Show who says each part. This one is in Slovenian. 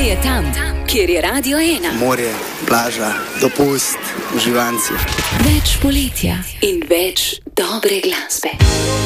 Speaker 1: je tam, kjer je Radio 1.
Speaker 2: Morje, plaža, dopust, uživanci.
Speaker 1: Več poletja in več dobre glasbe.